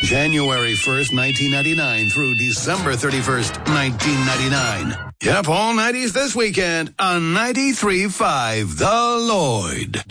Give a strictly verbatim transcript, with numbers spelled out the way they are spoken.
January first, nineteen ninety-nine through December thirty-first, nineteen ninety-nine. Yep, all nineties this weekend on ninety-three point five The Lloyd.